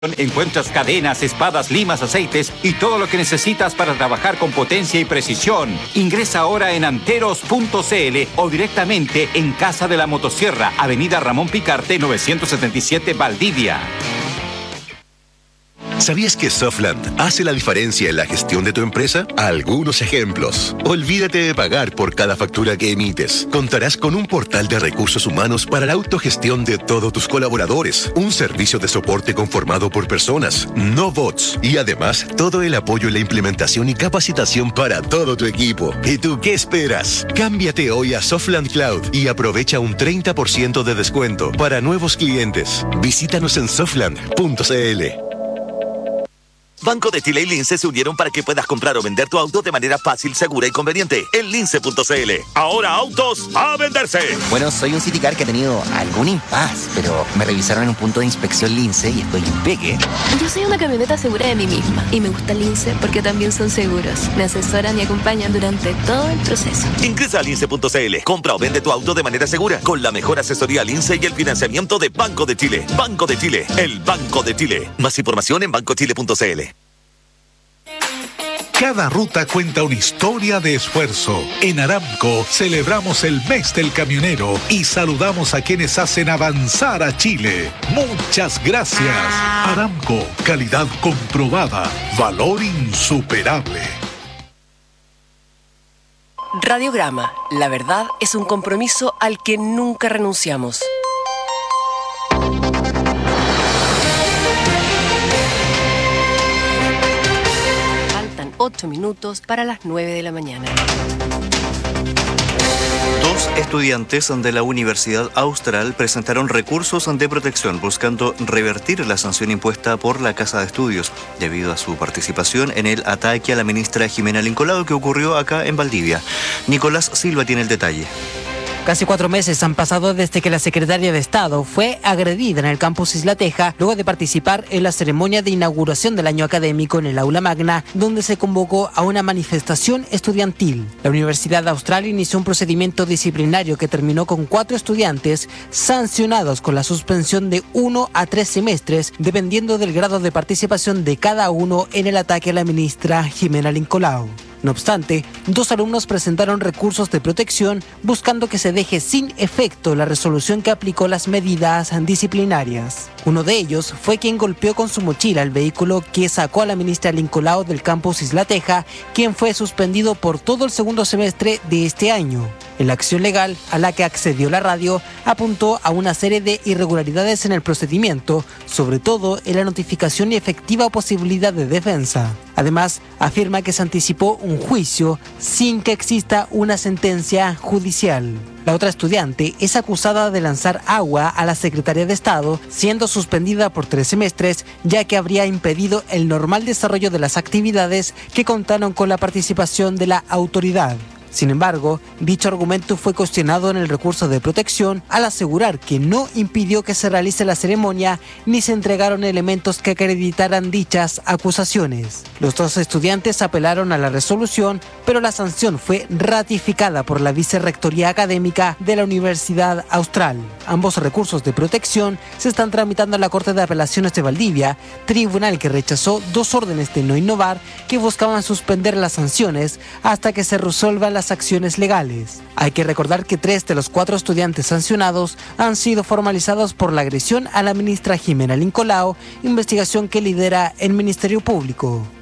Encuentras cadenas, espadas, limas, aceites y todo lo que necesitas para trabajar con potencia y precisión. Ingresa ahora en anteros.cl o directamente en Casa de la Motosierra, Avenida Ramón Picarte, 977 Valdivia. ¿Sabías que Softland hace la diferencia en la gestión de tu empresa? Algunos ejemplos. Olvídate de pagar por cada factura que emites. Contarás con un portal de recursos humanos para la autogestión de todos tus colaboradores. Un servicio de soporte conformado por personas, no bots. Y además, todo el apoyo en la implementación y capacitación para todo tu equipo. ¿Y tú qué esperas? Cámbiate hoy a Softland Cloud y aprovecha un 30% de descuento para nuevos clientes. Visítanos en softland.cl. Banco de Chile y Lince se unieron para que puedas comprar o vender tu auto de manera fácil, segura y conveniente en lince.cl. Ahora autos a venderse. Bueno, soy un Citicar que ha tenido algún impas, pero me revisaron en un punto de inspección Lince y estoy impeque. Yo soy una camioneta segura de mí misma y me gusta Lince porque también son seguros. Me asesoran y acompañan durante todo el proceso. Ingresa a lince.cl. Compra o vende tu auto de manera segura con la mejor asesoría Lince y el financiamiento de Banco de Chile. Banco de Chile, el Banco de Chile. Más información en bancochile.cl. Cada ruta cuenta una historia de esfuerzo. En Aramco celebramos el mes del camionero y saludamos a quienes hacen avanzar a Chile. Muchas gracias. Aramco, calidad comprobada, valor insuperable. Radiograma, la verdad es un compromiso al que nunca renunciamos. 8 minutos para las 9 de la mañana. Dos estudiantes de la Universidad Austral presentaron recursos de protección buscando revertir la sanción impuesta por la Casa de Estudios debido a su participación en el ataque a la ministra Jimena Lincolado que ocurrió acá en Valdivia. Nicolás Silva tiene el detalle. Casi 4 meses han pasado desde que la secretaria de Estado fue agredida en el campus Isla Teja luego de participar en la ceremonia de inauguración del año académico en el aula magna, donde se convocó a una manifestación estudiantil. La Universidad Austral inició un procedimiento disciplinario que terminó con 4 estudiantes sancionados con la suspensión de 1 a 3 semestres, dependiendo del grado de participación de cada uno en el ataque a la ministra Jimena Lincolao. No obstante, 2 alumnos presentaron recursos de protección buscando que se deje sin efecto la resolución que aplicó las medidas disciplinarias. Uno de ellos fue quien golpeó con su mochila el vehículo que sacó a la ministra Lincolao del campus Isla Teja, quien fue suspendido por todo el segundo semestre de este año. En la acción legal a la que accedió la radio, apuntó a una serie de irregularidades en el procedimiento, sobre todo en la notificación y efectiva posibilidad de defensa. Además, afirma que se anticipó un juicio sin que exista una sentencia judicial. La otra estudiante es acusada de lanzar agua a la secretaria de Estado, siendo suspendida por 3 semestres, ya que habría impedido el normal desarrollo de las actividades que contaron con la participación de la autoridad. Sin embargo, dicho argumento fue cuestionado en el recurso de protección al asegurar que no impidió que se realice la ceremonia ni se entregaron elementos que acreditaran dichas acusaciones. Los 2 estudiantes apelaron a la resolución, pero la sanción fue ratificada por la Vicerrectoría Académica de la Universidad Austral. Ambos recursos de protección se están tramitando en la Corte de Apelaciones de Valdivia, tribunal que rechazó 2 órdenes de no innovar que buscaban suspender las sanciones hasta que se resuelvan las acciones legales. Hay que recordar que 3 de los 4 estudiantes sancionados han sido formalizados por la agresión a la ministra Jimena Lincolao, investigación que lidera el Ministerio Público.